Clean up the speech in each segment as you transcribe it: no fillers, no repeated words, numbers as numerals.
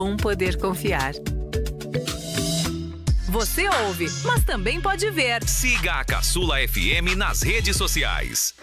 Poder confiar. Você ouve, mas também pode ver. Siga a Caçula FM nas redes sociais.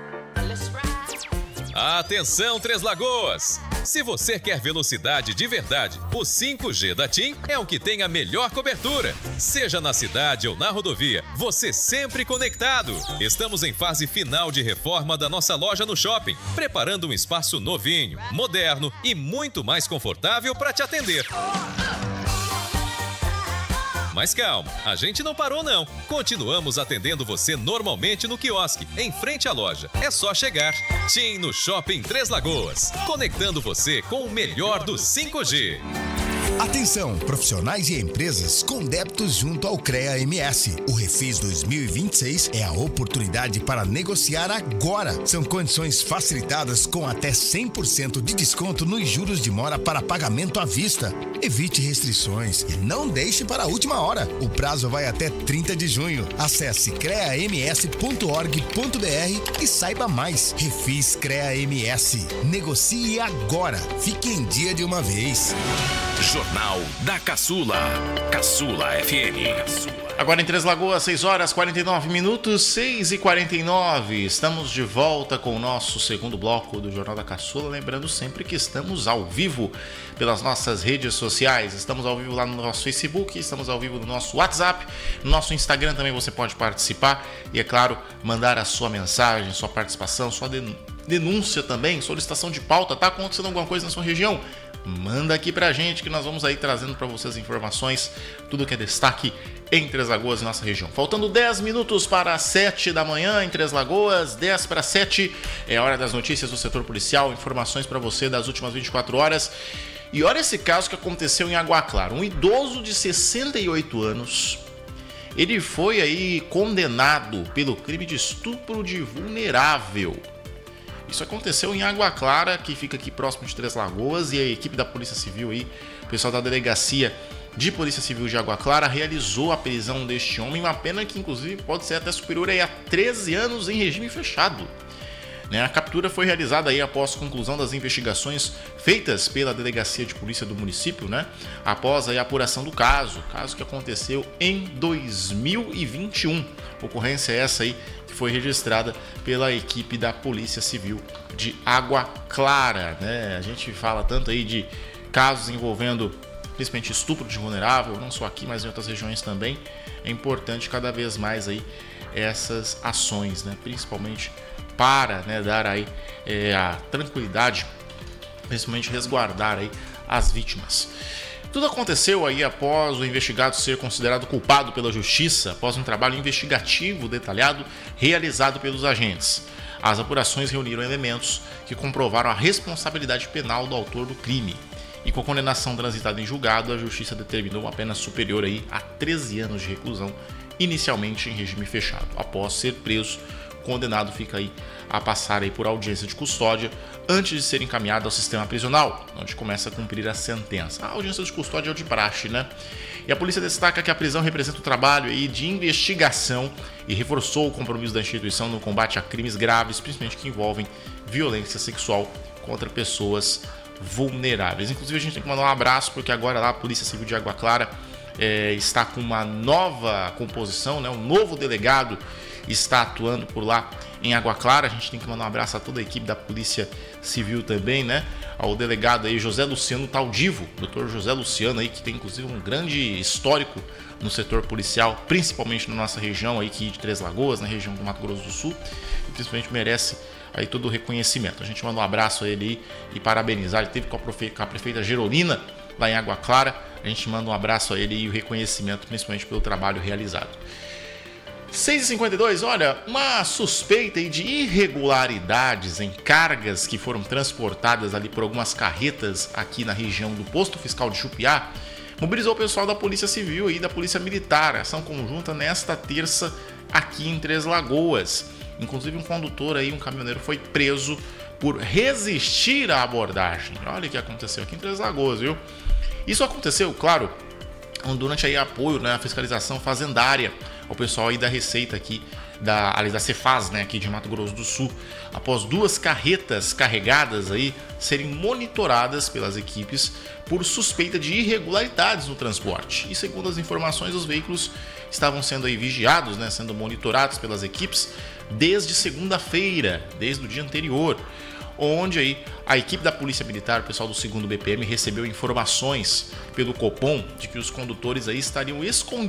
Atenção, Três Lagoas! Se você quer velocidade de verdade, o 5G da TIM é o que tem a melhor cobertura. Seja na cidade ou na rodovia, você sempre conectado. Estamos em fase final de reforma da nossa loja no shopping, preparando um espaço novinho, moderno e muito mais confortável para te atender. Mas calma, a gente não parou não. Continuamos atendendo você normalmente no quiosque, em frente à loja. É só chegar. TIM no Shopping Três Lagoas, conectando você com o melhor do 5G. Atenção, profissionais e empresas com débitos junto ao CREA-MS. O Refis 2026 é a oportunidade para negociar agora. São condições facilitadas com até 100% de desconto nos juros de mora para pagamento à vista. Evite restrições e não deixe para a última hora. O prazo vai até 30 de junho. Acesse creams.org.br e saiba mais. Refis CREA-MS. Negocie agora. Fique em dia de uma vez. Jornal da Caçula. Caçula FM. Agora em Três Lagoas, 6 horas 49 minutos, 6h49. Estamos de volta com o nosso segundo bloco do Jornal da Caçula. Lembrando sempre que estamos ao vivo pelas nossas redes sociais. Estamos ao vivo lá no nosso Facebook, estamos ao vivo no nosso WhatsApp, no nosso Instagram também você pode participar. E é claro, mandar a sua mensagem, sua participação, sua denúncia também, solicitação de pauta. Tá acontecendo alguma coisa na sua região? Manda aqui pra gente que nós vamos aí trazendo pra vocês informações, tudo que é destaque em Três Lagoas e nossa região. Faltando 10 minutos para 7 da manhã em Três Lagoas, 10 para 7, é hora das notícias do setor policial, informações para você das últimas 24 horas. E olha esse caso que aconteceu em Água Clara, um idoso de 68 anos, ele foi aí condenado pelo crime de estupro de vulnerável. Isso aconteceu em Água Clara, que fica aqui próximo de Três Lagoas, e a equipe da Polícia Civil aí, o pessoal da Delegacia de Polícia Civil de Água Clara realizou a prisão deste homem, uma pena que inclusive pode ser até superior aí a 13 anos em regime fechado. A captura foi realizada aí após a conclusão das investigações feitas pela Delegacia de Polícia do município, após aí a apuração do caso que aconteceu em 2021. Ocorrência essa aí que foi registrada pela equipe da Polícia Civil de Água Clara, A gente fala tanto aí de casos envolvendo principalmente estupro de vulnerável, não só aqui, mas em outras regiões também. É importante cada vez mais aí essas ações, principalmente para dar aí a tranquilidade, principalmente resguardar aí as vítimas. Tudo aconteceu aí após o investigado ser considerado culpado pela justiça, após um trabalho investigativo detalhado realizado pelos agentes. As apurações reuniram elementos que comprovaram a responsabilidade penal do autor do crime. E com a condenação transitada em julgado, a justiça determinou uma pena superior aí a 13 anos de reclusão, inicialmente em regime fechado. Após ser preso, o condenado fica aí a passar aí por audiência de custódia antes de ser encaminhado ao sistema prisional, onde começa a cumprir a sentença. A audiência de custódia é o de praxe, E a polícia destaca que a prisão representa o trabalho aí de investigação e reforçou o compromisso da instituição no combate a crimes graves, principalmente que envolvem violência sexual contra pessoas vulneráveis. Inclusive a gente tem que mandar um abraço porque agora lá a Polícia Civil de Água Clara está com uma nova composição, um novo delegado está atuando por lá em Água Clara. A gente tem que mandar um abraço a toda a equipe da Polícia Civil também, ao delegado aí José Luciano Taldivo, Dr. José Luciano aí, que tem inclusive um grande histórico no setor policial, principalmente na nossa região aí de Três Lagoas, na região do Mato Grosso do Sul, e principalmente merece aí todo o reconhecimento. A gente manda um abraço a ele aí e parabenizar. Ele teve com a prefeita Gerolina lá em Água Clara. A gente manda um abraço a ele e o reconhecimento, principalmente pelo trabalho realizado. 6h52, olha, uma suspeita aí de irregularidades em cargas que foram transportadas ali por algumas carretas aqui na região do Posto Fiscal de Chupiá mobilizou o pessoal da Polícia Civil e da Polícia Militar, ação conjunta nesta terça aqui em Três Lagoas. Inclusive um condutor aí, um caminhoneiro foi preso por resistir à abordagem. Olha o que aconteceu aqui em Três Lagoas, viu? Isso aconteceu, claro, durante aí apoio, a fiscalização fazendária ao pessoal aí da Receita aqui da Cefaz, né, aqui de Mato Grosso do Sul, após 2 carretas carregadas aí serem monitoradas pelas equipes por suspeita de irregularidades no transporte. E segundo as informações, os veículos estavam sendo aí vigiados, né, sendo monitorados pelas equipes desde segunda-feira, desde o dia anterior, onde aí a equipe da Polícia Militar, o pessoal do 2º BPM, recebeu informações pelo Copom de que os condutores aí estariam